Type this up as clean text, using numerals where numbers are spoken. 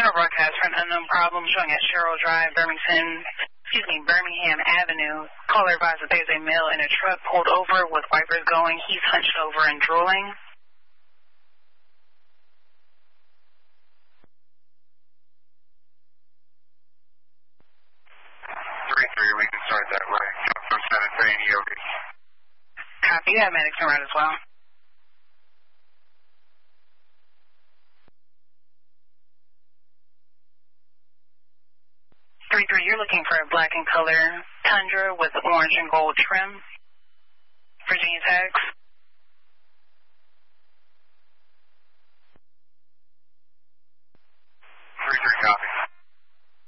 General broadcast for an unknown problem showing at Sherrill Drive, Birmingham Avenue. Caller advised that there's a male in a truck pulled over with wipers going. He's hunched over and drooling. 3-3, we can start that way. From 7-3 and EOB. Copy. You have medics in route as well. You're looking for a black and color Tundra with orange and gold trim. Virginia tags.